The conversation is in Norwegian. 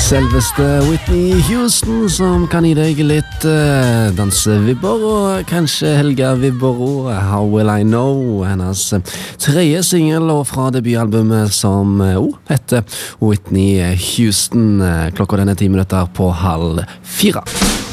Selveste Whitney Houston som kan gi deg litt dansevibber og kanskje Helga-vibber og How Will I Know, hennes tredje single og fra debutalbumet som heter Whitney Houston. Klokka denne 10 minutter på 3:30.